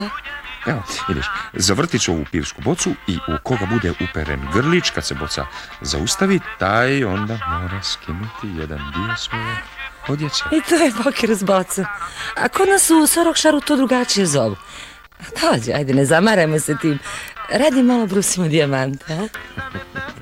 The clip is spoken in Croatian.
Evo, vidiš, zavrtiš ovu pivsku bocu i u koga bude uperen grlić, kad se boca zaustavi, taj onda mora skinuti jedan dio svoje odjeće. I to je poker s bocom. A kod nas u Sorokšaru to drugačije zovu. Dođe, ajde, ne zamarajmo se tim. Radi malo brusimo dijamante, a?